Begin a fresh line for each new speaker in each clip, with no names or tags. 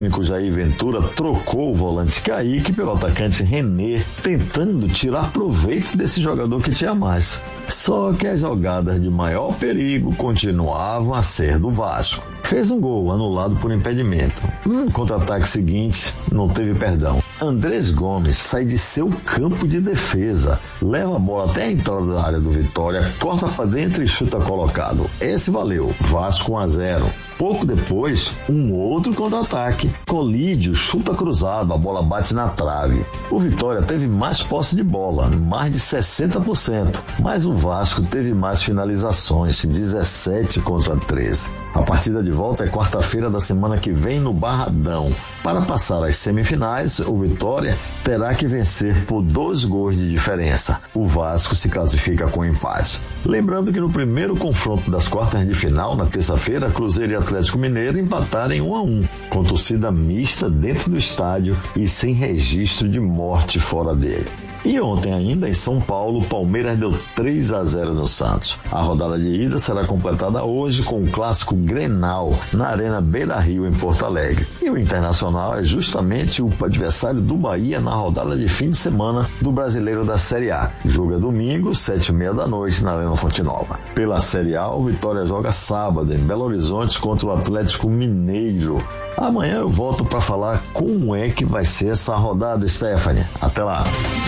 O Jair Ventura trocou o volante Kaique pelo atacante René, tentando tirar proveito desse jogador que tinha mais. Só que as jogadas de maior perigo continuavam a ser do Vasco. Fez um gol anulado por impedimento. No contra-ataque seguinte, não teve perdão. Andrés Gomes sai de seu campo de defesa, leva a bola até a entrada da área do Vitória, corta para dentro e chuta colocado. Esse valeu, Vasco 1-0. Pouco depois, um outro contra-ataque. Colídio chuta cruzado, a bola bate na trave. O Vitória teve mais posse de bola, mais de 60%, mas o Vasco teve mais finalizações, 17 contra 13. A partida de volta é quarta-feira da semana que vem no Barradão. Para passar às semifinais, o Vitória terá que vencer por 2 gols de diferença. O Vasco se classifica com empate. Lembrando que no primeiro confronto das quartas de final, na terça-feira, Cruzeiro e Atlético Mineiro empataram em 1-1, com torcida mista dentro do estádio e sem registro de morte fora dele. E ontem ainda, em São Paulo, Palmeiras deu 3-0 no Santos. A rodada de ida será completada hoje com o clássico Grenal na Arena Beira-Rio, em Porto Alegre. E o Internacional é justamente o adversário do Bahia na rodada de fim de semana do Brasileiro da Série A. Joga domingo, 7h30 na Arena Fonte Nova. Pela Série A, o Vitória joga sábado em Belo Horizonte contra o Atlético Mineiro. Amanhã eu volto para falar como é que vai ser essa rodada, Stephanie. Até lá!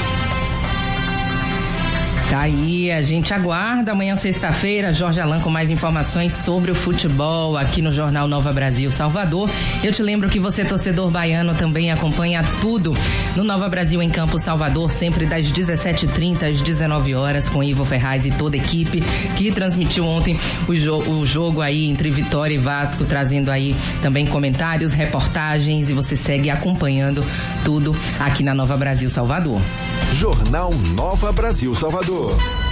Tá aí, a gente aguarda amanhã, sexta-feira, Jorge Alain com mais informações sobre o futebol aqui no Jornal Nova Brasil Salvador. Eu te lembro que você, torcedor baiano, também acompanha tudo no Nova Brasil em Campo Salvador, sempre das 17h30 às 19h, com Ivo Ferraz e toda a equipe que transmitiu ontem o jogo aí entre Vitória e Vasco, trazendo aí também comentários, reportagens, e você segue acompanhando tudo aqui na Nova Brasil Salvador.
Jornal Nova Brasil Salvador.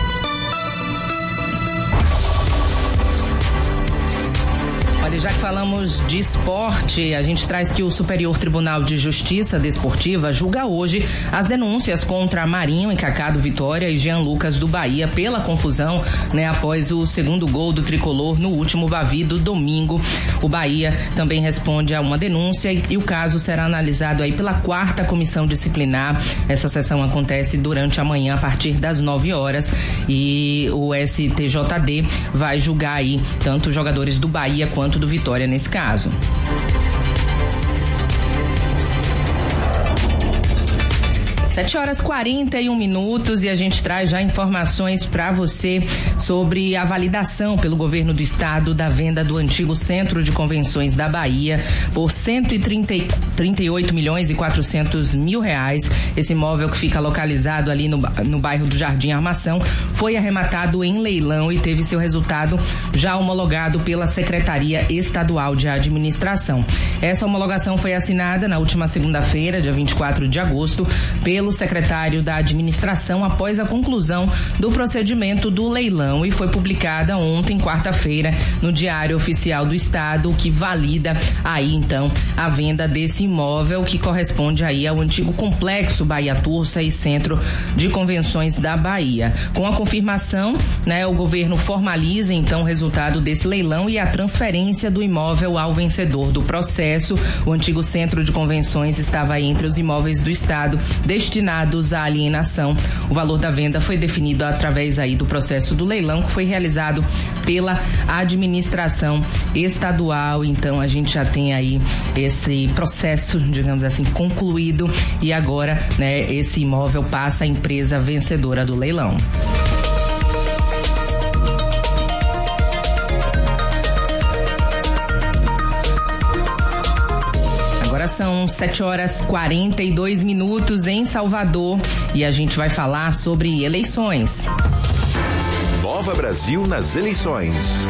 Olha, já que falamos de esporte, a gente traz que o Superior Tribunal de Justiça Desportiva julga hoje as denúncias contra Marinho e Kaká do Vitória e Jean Lucas do Bahia pela confusão, após o segundo gol do tricolor no último Bavi do domingo. O Bahia também responde a uma denúncia e o caso será analisado aí pela 4ª Comissão Disciplinar. Essa sessão acontece durante a manhã a partir das 9h e o STJD vai julgar aí tanto os jogadores do Bahia quanto do Vitória nesse caso. 7h41 e a gente traz já informações para você sobre a validação pelo governo do estado da venda do antigo Centro de Convenções da Bahia por R$138.400.000. Esse imóvel, que fica localizado ali no bairro do Jardim Armação, foi arrematado em leilão e teve seu resultado já homologado pela Secretaria Estadual de Administração. Essa homologação foi assinada na última segunda-feira, dia 24 de agosto, pelo secretário da Administração após a conclusão do procedimento do leilão, e foi publicada ontem, quarta-feira, no Diário Oficial do Estado, que valida aí então a venda desse imóvel, que corresponde aí ao antigo complexo Bahia Tursa e Centro de Convenções da Bahia. Com a confirmação, o governo formaliza então o resultado desse leilão e a transferência do imóvel ao vencedor do processo. O antigo Centro de Convenções estava aí entre os imóveis do estado destinados à alienação. O valor da venda foi definido através aí do processo do leilão, que foi realizado pela administração estadual. Então a gente já tem aí esse processo, digamos assim, concluído, e agora, esse imóvel passa à empresa vencedora do leilão. Agora são 7h42 em Salvador e a gente vai falar sobre eleições.
Nova Brasil nas eleições.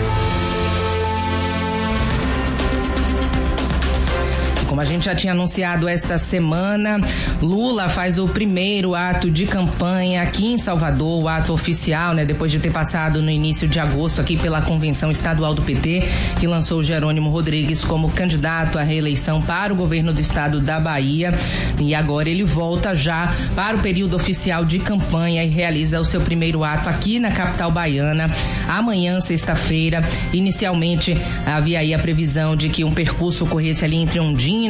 Como a gente já tinha anunciado esta semana, Lula faz o primeiro ato de campanha aqui em Salvador, o ato oficial, depois de ter passado no início de agosto aqui pela Convenção Estadual do PT, que lançou Jerônimo Rodrigues como candidato à reeleição para o governo do estado da Bahia. E agora ele volta já para o período oficial de campanha e realiza o seu primeiro ato aqui na capital baiana, amanhã, sexta-feira. Inicialmente havia aí a previsão de que um percurso ocorresse ali entre Ondina